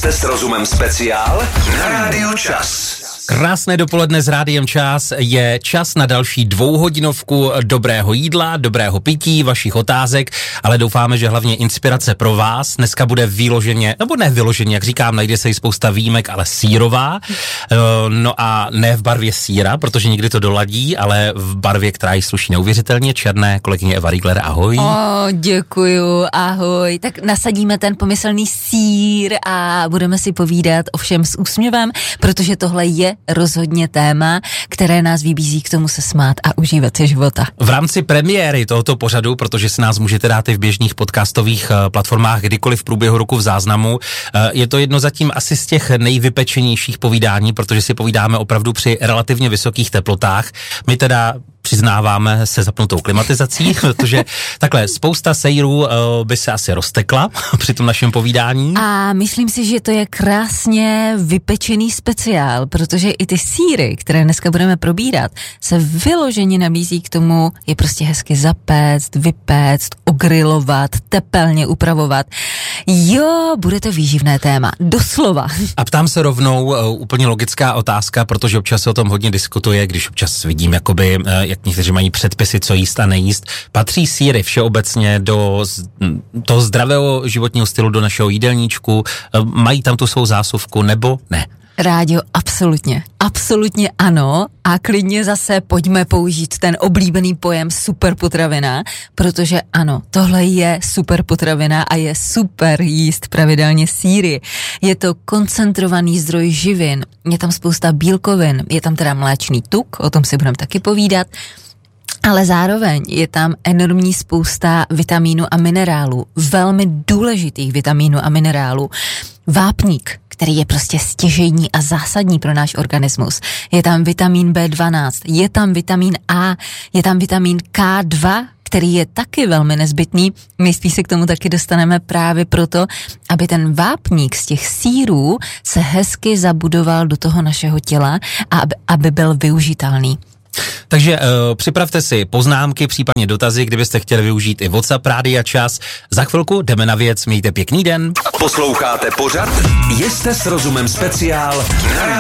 Jste s rozumem speciál na Rádiu Čas. Krásné dopoledne s Rádiem Čas, je čas na další 2hodinovku dobrého jídla, dobrého pití, vašich otázek, ale doufáme, že hlavně inspirace pro vás. Dneska bude vyloženě, nebo ne vyloženě, jak říkám, najde se i spousta výjimek, ale sýrová. No a ne v barvě sýra, protože někdy to doladí, ale v barvě, která jí sluší neuvěřitelně, černé. Kolegyně Eva Riegler, ahoj. Děkuju, ahoj. Tak nasadíme ten pomyslný sýr a budeme si povídat ovšem s úsměvem, protože tohle je rozhodně téma, které nás vybízí k tomu se smát a užívat si života. V rámci premiéry tohoto pořadu, protože si nás můžete dát i v běžných podcastových platformách kdykoliv v průběhu roku v záznamu, je to jedno zatím asi z těch nejvypečenějších povídání, protože si povídáme opravdu při relativně vysokých teplotách. My teda přiznáváme se zapnutou klimatizací, protože takhle spousta sejrů by se asi roztekla při tom našem povídání. A myslím si, že to je krásně vypečený speciál, protože i ty sýry, které dneska budeme probírat, se vyloženě nabízí k tomu je prostě hezky zapéct, vypéct, ogrilovat, tepelně upravovat. Jo, bude to výživné téma, doslova. A ptám se rovnou úplně logická otázka, protože občas se o tom hodně diskutuje, když občas vidím, jakoby, jak někteří mají předpisy, co jíst a nejíst. Patří sýry všeobecně do toho zdravého životního stylu, do našeho jídelníčku? Mají tam tu svou zásuvku nebo ne? Rádio, absolutně ano a klidně zase pojďme použít ten oblíbený pojem superpotravina, protože ano, tohle je superpotravina a je super jíst pravidelně sýry. Je to koncentrovaný zdroj živin, je tam spousta bílkovin, je tam teda mléčný tuk, o tom si budeme taky povídat, ale zároveň je tam enormní spousta vitamínů a minerálů, velmi důležitých vitamínů a minerálů. Vápník, který je prostě stěžejní a zásadní pro náš organismus. Je tam vitamin B12, je tam vitamin A, je tam vitamin K2, který je taky velmi nezbytný. Nejspíš se k tomu taky dostaneme právě proto, aby ten vápník z těch sýrů se hezky zabudoval do toho našeho těla a aby byl využitelný. Takže připravte si poznámky, případně dotazy, kdybyste chtěli využít i WhatsApp Rádia Čas. Za chvilku jdeme na věc, mějte pěkný den. Posloucháte pořad Jste s rozumem speciál na